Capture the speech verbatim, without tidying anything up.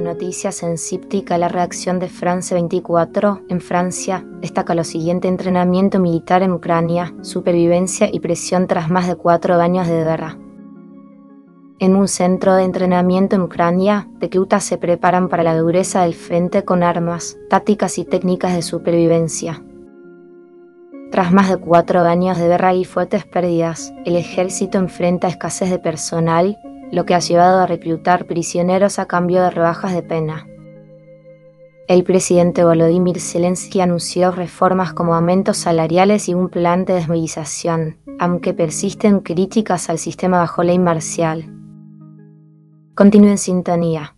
noticias en Siptic a la redacción de France veinticuatro. En Francia, destaca lo siguiente: entrenamiento militar en Ucrania, supervivencia y presión tras más de cuatro años de guerra. En un centro de entrenamiento en Ucrania, reclutas se preparan para la dureza del frente con armas, tácticas y técnicas de supervivencia. Tras más de cuatro años de guerra y fuertes pérdidas, el ejército enfrenta escasez de personal, lo que ha llevado a reclutar prisioneros a cambio de rebajas de pena. El presidente Volodymyr Zelensky anunció reformas como aumentos salariales y un plan de desmovilización, aunque persisten críticas al sistema bajo ley marcial. Continúe en sintonía.